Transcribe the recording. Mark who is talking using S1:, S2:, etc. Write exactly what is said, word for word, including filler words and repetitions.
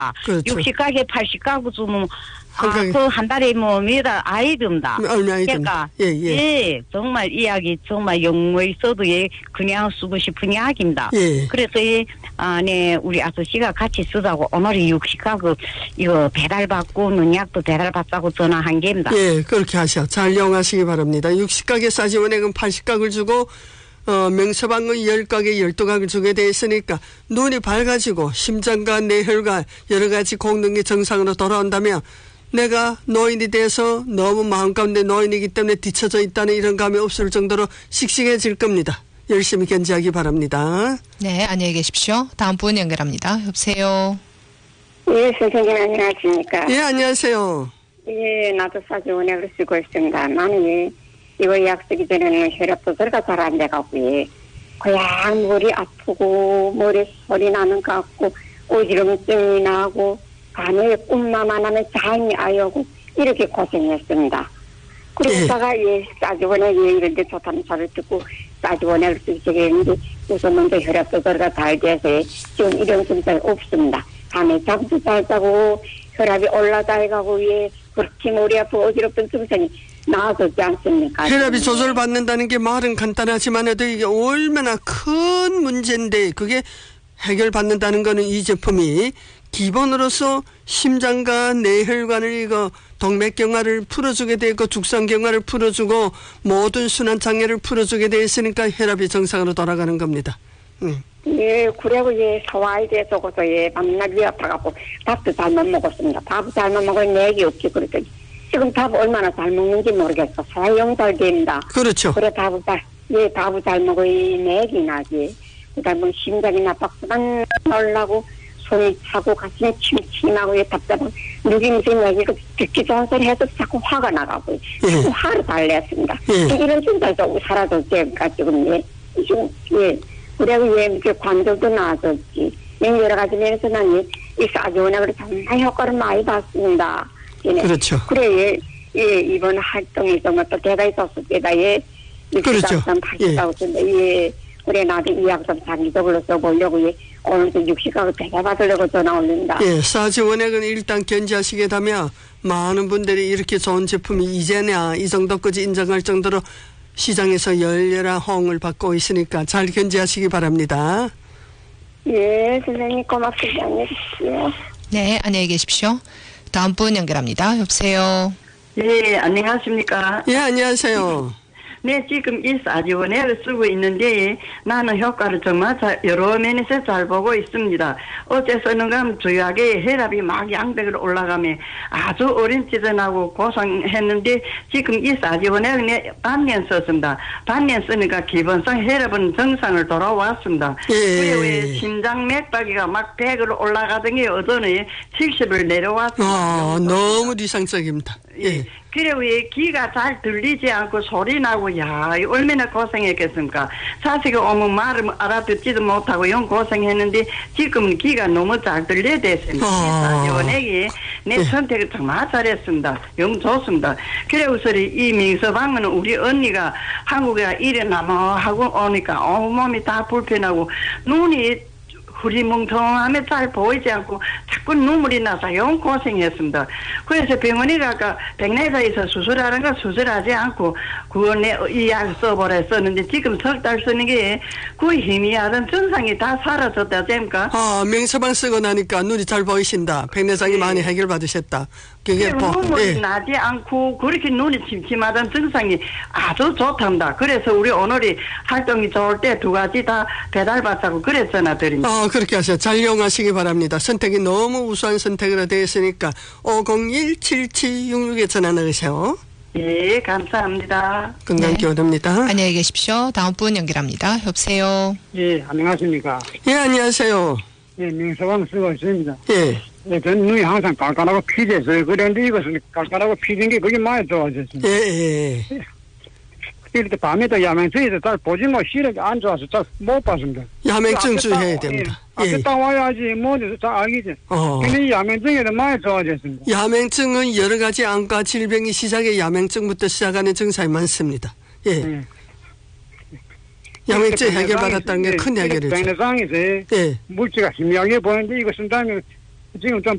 S1: 그렇죠.
S2: 육십 가게, 팔십 가구 주면 아, 그 한 달에 뭐 매달 아이 든다.
S1: 얼마 아이
S2: 그러니까
S1: 예, 예.
S2: 예, 정말 이야기 정말 영어 있어도 예 그냥 쓰고 싶은 이야기입니다.
S1: 예.
S2: 그래서 이 안에 우리 아저씨가 같이 쓰자고 오늘이 육십 가구 이거 배달 받고 농약도 배달 받자고 전화한 게입니다.
S1: 예, 그렇게 하셔. 잘 이용하시기 바랍니다. 육십 가게 싸지원액은 팔십 가구를 주고 어, 명서방은 십 가게 십이 가구를 주게 돼 있으니까 눈이 밝아지고 심장과 뇌혈관 여러 가지功能이 정상으로 돌아온다면 내가 노인이 돼서 너무 마음 가운데 노인이기 때문에 뒤처져 있다는 이런 감이 없을 정도로 씩씩해질 겁니다. 열심히 견지하기 바랍니다.
S3: 네, 안녕히 계십시오. 다음 분 연결합니다. 여보세요.
S4: 예, 선생님 안녕하십니까.
S1: 예, 안녕하세요.
S4: 예, 나도 사지원액을 쓰고 있습니다. 나는 예, 이거 약 쓰기 전에는 혈압 조절가 잘 안 돼가고 예, 그냥 머리 아프고 머리 소리 나는 것 같고 어지럼증이 나고 간에 꿈만 안 하면 잠이 아여고 이렇게 고생했습니다. 그러다가 예, 사지원액 예, 이런 데 좋다는 소리를 듣고 사지원액을 쓰기 시작했는데 우선 먼저 혈압 조절가 잘 돼서 예, 지금 이런 증상이 없습니다. 밤에 잠도 잘 자고 혈압이 올라가고 예, 그렇게 머리 아프고 어지럽던 증상이 나아졌지 않습니까?
S1: 혈압이 조절받는다는 게 말은 간단하지만 해도 이게 얼마나 큰 문제인데 그게 해결받는다는 거는 이 제품이 기본으로서 심장과 뇌혈관을 이거 동맥경화를 풀어주게 되고 죽상경화를 풀어주고 모든 순환장애를 풀어주게 돼 있으니까 혈압이 정상으로 돌아가는 겁니다. 응.
S4: 예, 그리고 예, 소화에 대해서고서 예, 밤낮 위 아파갖고 밥도 잘못 먹었습니다. 밥을 잘못 먹으면 내기 없지 그랬더니 지금 밥 얼마나 잘 먹는지 모르겠어. 소화용달됩니다.
S1: 그렇죠.
S4: 그래 밥을 잘, 예, 밥을 잘 먹어야 내기 나지. 그 다음에 심장이 나빡수만 놀라고 손이 차고 가슴이 침침하고 예, 답답하고 누김새 내기고 듣기 좋은 소리 해도 자꾸 화가 나가고 자꾸 화를 달랬습니다.
S1: 예.
S4: 이런 증상도 사라졌지까 지금 예, 지금 예. 그리고 예, 그 관절도 나아졌지. 여러 가지 면에서 난 이 사지원액으로 정말 효과를 많이 봤습니다. 예.
S1: 그렇죠.
S4: 그래, 예, 예, 이번 활동이 정말 또 대가 있었을 때다, 예.
S1: 그렇죠.
S4: 팔십다고 했는데, 예. 그래, 나도 이 약 좀 장기적으로 써보려고, 예. 오늘도 육십 가구 배달 받으려고 전화 올린다.
S1: 예, 사지원액은 일단 견지하시게 되면 많은 분들이 이렇게 좋은 제품이 이제냐, 이 정도까지 인정할 정도로 시장에서 열렬한 호응을 받고 있으니까 잘 견지하시기 바랍니다.
S4: 예, 선생님 고맙습니다. 안녕히 계십시오.
S3: 네, 안녕히 계십시오. 다음 분 연결합니다. 여보세요.
S5: 예, 안녕하십니까.
S1: 예, 안녕하세요.
S5: 네, 지금 이 사지원액을 쓰고 있는데 나는 효과를 정말 잘, 여러 면에서 잘 보고 있습니다. 어제 쓰는 건 주요하게 혈압이 막 양백으로 올라가며 아주 어림지전하고 고생했는데 지금 이 사지원액을 반년 썼습니다. 반년 쓰니까 기본상 혈압은 정상을 돌아왔습니다.
S1: 예.
S5: 그리고 심장 맥박이가 막 백으로 올라가던 게 어제는 칠십을 내려왔습니다.
S1: 아, 너무 리상적입니다. 예.
S5: 그래 왜 귀가 잘 들리지 않고 소리 나고 야 얼마나 고생했겠습니까. 자식이 오면 말을 알아듣지도 못하고 영 고생했는데 지금은 귀가 너무 잘 들려야 됐습니다.
S1: 아.
S5: 사지원액이 내
S1: 예.
S5: 선택을 정말 잘했습니다. 영 좋습니다. 그래서 이 민서방은 우리 언니가 한국에 일어나면 하고 오니까 온몸이 다 불편하고 눈이 흐리멍텅하며 잘 보이지 않고 자꾸 눈물이 나서 영 고생했습니다. 그래서 병원에 가까 백내사에서 수술하는 거 수술하지 않고 그내 이 약 써보라 썼는데 지금 석 달 쓰는 게 그 희미하던 증상이 다 사라졌다 됩니까?
S1: 아, 명서방 쓰고 나니까 눈이 잘 보이신다. 백내장이
S5: 예.
S1: 많이 해결받으셨다. 그게 뭐,
S5: 눈물이
S1: 예.
S5: 나지 않고 그렇게 눈이 침침하던 증상이 아주 좋답니다. 그래서 우리 오늘이 활동이 좋을 때 두 가지 다 배달받자고 그랬잖아 드립니다.
S1: 아, 그렇게 하세요. 잘 이용하시기 바랍니다. 선택이 너무 우수한 선택으로 되어 있으니까 오공일 칠칠육육에 전화 넣으세요.
S5: 예, 감사합니다.
S1: 건강
S3: 네.
S1: 기원합니다.
S3: 안녕히 계십시오. 다음 분 연결합니다. 여보세요.
S6: 예, 안녕하십니까.
S1: 예, 안녕하세요.
S6: 예, 명서방 쓰고 있습니다.
S1: 예.
S6: 예, 저는 눈이 항상 깔깔하고 피졌어요. 그런데 이것은 깔깔하고 피진 게 그게 많이 좋아졌습니다.
S1: 예, 예.
S6: 이렇게 밤에도 야맹증에서 잘 보지 뭐 시력이 안 좋아서 잘 못 봤습니다.
S1: 야맹증 주의해야 됩니다.
S6: 예, 앞에
S1: 예.
S6: 딱 와야지 뭐든지 잘 알겠지.
S1: 어.
S6: 근데 이 야맹증에도 많이 좋아졌습니다.
S1: 야맹증은 여러 가지 암과 질병이 시작해 야맹증부터 시작하는 증상이 많습니다. 예.
S6: 예.
S1: 야맹증 해결받았다는 게 큰 해결이죠.
S6: 백내장에서
S1: 예.
S6: 물질가 희미하게 보이는데 이거 쓴 다음에 지금 좀